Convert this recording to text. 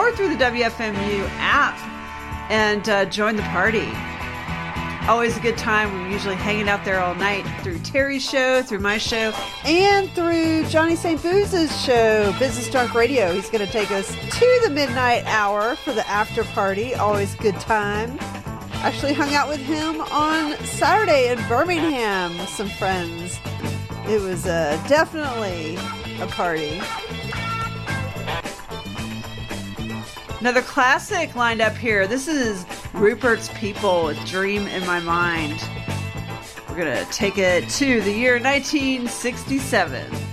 or through the WFMU app and join the party. Always a good time. We're usually hanging out there all night through Terry's show, through my show, and through Johnny St. Booz's show, Business Drunk Radio. He's going to take us to the midnight hour for the after party. Always good time. Actually hung out with him on Saturday in Birmingham with some friends. It was definitely a party. Another classic lined up here. This is Rupert's People with Dream in My Mind. We're going to take it to the year 1967.